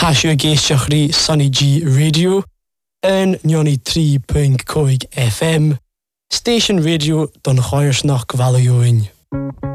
Tasio géisteachrí Sunny G Radio yn 93.5 FM, Station Radio don Choirsnach Gvalioin.